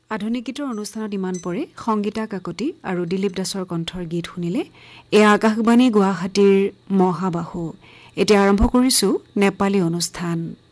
আধুনিক গীতৰ অনুষ্ঠানত ইমান পৰে সংগীতা কাকতি আৰু দিলীপ দাসৰ কণ্ঠৰ গীত শুনিলে এয়া আকাশবাণী গুৱাহাটীৰ মহাবাহু এতিয়া আৰম্ভ কৰিছো নেপালী অনুষ্ঠান